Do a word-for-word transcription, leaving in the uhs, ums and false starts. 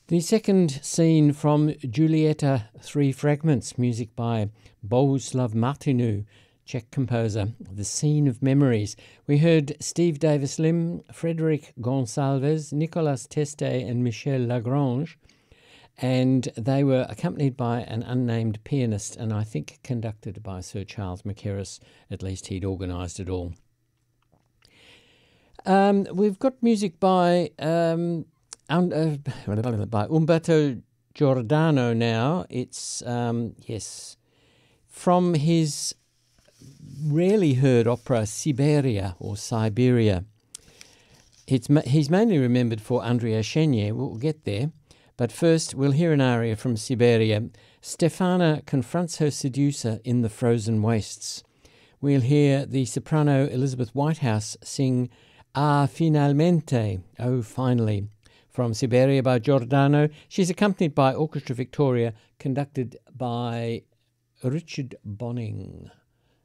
The second scene from Giulietta, Three Fragments, music by Bohuslav Martinu, Czech composer, The Scene of Memories. We heard Steve Davis-Lim, Frederic Gonsalves, Nicolas Teste and Michel Lagrange, and they were accompanied by an unnamed pianist and I think conducted by Sir Charles Mackerras. At least he'd organised it all. Um, we've got music by... Um, Um, uh, by Umberto Giordano now. It's, um, yes, from his rarely heard opera Siberia or Siberia. It's He's mainly remembered for Andrea Chenier. We'll get there. But first, we'll hear an aria from Siberia. Stefana confronts her seducer in the frozen wastes. We'll hear the soprano Elizabeth Whitehouse sing Ah, finalmente, oh, finally, from Siberia by Giordano. She's accompanied by Orchestra Victoria, conducted by Richard Bonning.